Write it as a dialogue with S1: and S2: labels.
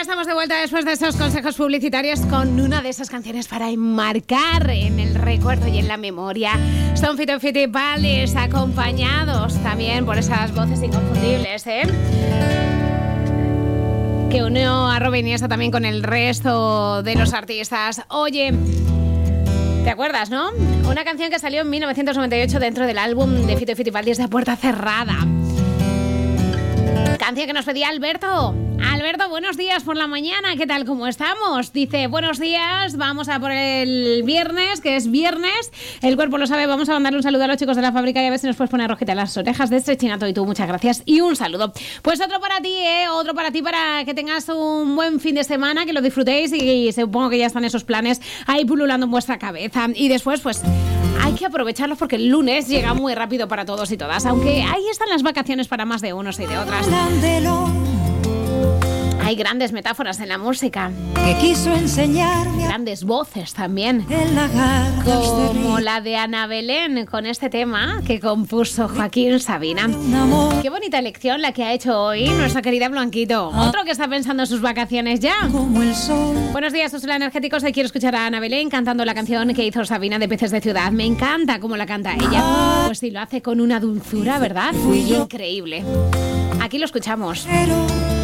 S1: estamos de vuelta después de esos consejos publicitarios con una de esas canciones para enmarcar en el recuerdo y en la memoria. Son Fito y Fitipaldis, acompañados también por esas voces inconfundibles, que unió a Robin Iniesta también con el resto de los artistas. Oye, ¿te acuerdas, no? Una canción que salió en 1998 dentro del álbum de Fito y Fitipaldis de Puerta Cerrada. Canción que nos pedía Alberto. Alberto, buenos días por la mañana. ¿Qué tal? ¿Cómo estamos? Dice, buenos días, vamos a por el viernes, que es viernes. El cuerpo lo sabe, vamos a mandarle un saludo a los chicos de la fábrica y a ver si nos puedes poner rojita las orejas de Estrechinato. Y tú, muchas gracias y un saludo. Pues otro para ti, otro para ti, para que tengas un buen fin de semana, que lo disfrutéis y supongo que ya están esos planes ahí pululando en vuestra cabeza. Y después, pues hay que aprovecharlos porque el lunes llega muy rápido para todos y todas, aunque ahí están las vacaciones para más de unos y de otras. Hay grandes metáforas en la música,
S2: que quiso enseñarme,
S1: grandes voces también, como la de Ana Belén con este tema que compuso Joaquín Sabina. Qué bonita elección la que ha hecho hoy nuestra querida Blanquito. Otro que está pensando en sus vacaciones ya.
S2: Como el sol.
S1: Buenos días, Hola Energéticos. Hoy quiero escuchar a Ana Belén cantando la canción que hizo Sabina de Peces de Ciudad. Me encanta cómo la canta ella. Pues sí, lo hace con una dulzura, ¿verdad? Increíble. Aquí lo escuchamos.